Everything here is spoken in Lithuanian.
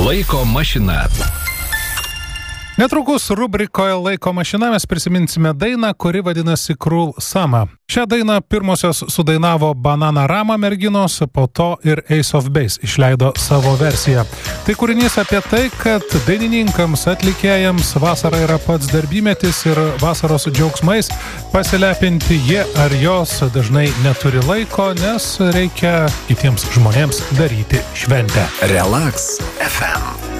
Laiko mašina. Netrukus rubrikoje Laiko mašina mes prisiminsime dainą, kuri vadinasi Cruel Summer. Šią dainą pirmosios sudainavo Bananarama merginos, po to ir Ace of Base išleido savo versiją. Tai kūrinys apie tai, kad dainininkams, atlikėjams vasara yra pats darbymetis ir vasaros džiaugsmais pasilepinti jie ar jos dažnai neturi laiko, nes reikia kitiems žmonėms daryti šventę. Relax FM.